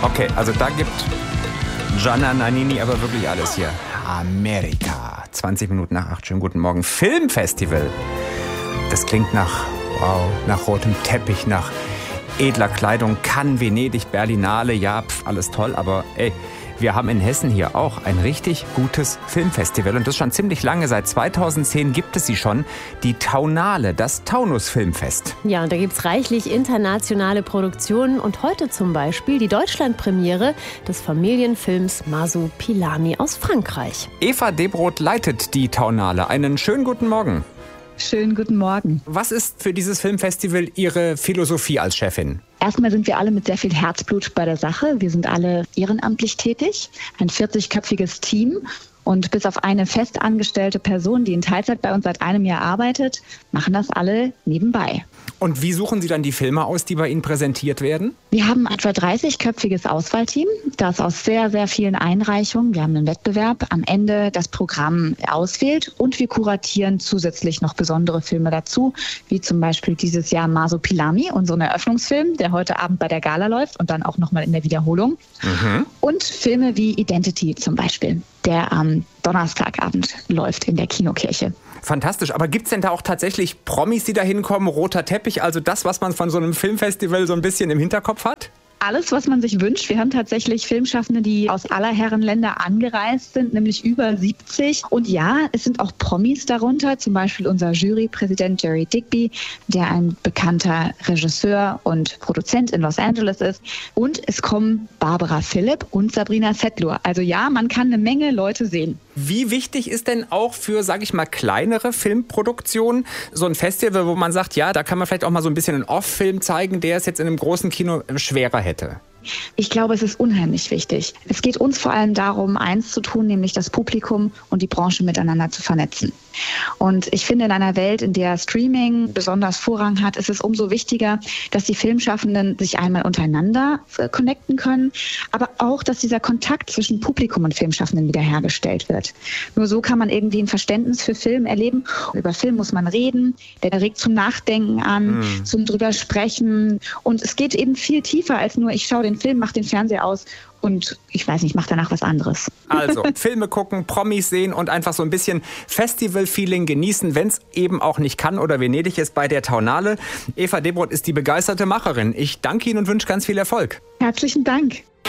Okay, also da gibt Gianna Nannini aber wirklich alles hier. Amerika. 20 Minuten nach 8. Schönen guten Morgen. Filmfestival. Das klingt nach rotem Teppich, nach edler Kleidung. Cannes, Venedig, Berlinale, ja, alles toll. Aber wir haben in Hessen hier auch ein richtig gutes Filmfestival. Und das schon ziemlich lange. Seit 2010 gibt es sie schon. Die Taunale, das Taunus Filmfest. Ja, und da gibt es reichlich internationale Produktionen. Und heute zum Beispiel die Deutschlandpremiere des Familienfilms Masupilami aus Frankreich. Eva Debroth leitet die Taunale. Einen schönen guten Morgen. Schönen guten Morgen. Was ist für dieses Filmfestival Ihre Philosophie als Chefin? Erstmal sind wir alle mit sehr viel Herzblut bei der Sache. Wir sind alle ehrenamtlich tätig, ein 40-köpfiges Team. Und bis auf eine festangestellte Person, die in Teilzeit bei uns seit einem Jahr arbeitet, machen das alle nebenbei. Und wie suchen Sie dann die Filme aus, die bei Ihnen präsentiert werden? Wir haben ein etwa 30-köpfiges Auswahlteam, das aus sehr, sehr vielen Einreichungen, wir haben einen Wettbewerb, am Ende das Programm auswählt und wir kuratieren zusätzlich noch besondere Filme dazu, wie zum Beispiel dieses Jahr Masupilami, unseren Eröffnungsfilm, der heute Abend bei der Gala läuft und dann auch nochmal in der Wiederholung. Und Filme wie Identity zum Beispiel, der am Donnerstagabend läuft in der Kinokirche. Fantastisch. Aber gibt es denn da auch tatsächlich Promis, die da hinkommen? Roter Teppich, also das, was man von so einem Filmfestival so ein bisschen im Hinterkopf hat? Alles, was man sich wünscht. Wir haben tatsächlich Filmschaffende, die aus aller Herren Länder angereist sind, nämlich über 70. Und ja, es sind auch Promis darunter, zum Beispiel unser Jurypräsident Jerry Digby, der ein bekannter Regisseur und Produzent in Los Angeles ist. Und es kommen Barbara Philipp und Sabrina Setlur. Also ja, man kann eine Menge Leute sehen. Wie wichtig ist denn auch für, sage ich mal, kleinere Filmproduktionen so ein Festival, wo man sagt, ja, da kann man vielleicht auch mal so ein bisschen einen Off-Film zeigen, der es jetzt in einem großen Kino schwerer hätte? Ich glaube, es ist unheimlich wichtig. Es geht uns vor allem darum, eins zu tun, nämlich das Publikum und die Branche miteinander zu vernetzen. Und ich finde, in einer Welt, in der Streaming besonders Vorrang hat, ist es umso wichtiger, dass die Filmschaffenden sich einmal untereinander connecten können, aber auch, dass dieser Kontakt zwischen Publikum und Filmschaffenden wiederhergestellt wird. Nur so kann man irgendwie ein Verständnis für Film erleben. Über Film muss man reden, der regt zum Nachdenken an, zum drüber sprechen. Und es geht eben viel tiefer als nur, ich schaue den Film, mache den Fernseher aus und ich weiß nicht, mache danach was anderes. Also Filme gucken, Promis sehen und einfach so ein bisschen Festival-Feeling genießen, wenn es eben auch nicht Cannes oder Venedig ist bei der Taunale. Eva Debroth ist die begeisterte Macherin. Ich danke Ihnen und wünsche ganz viel Erfolg. Herzlichen Dank.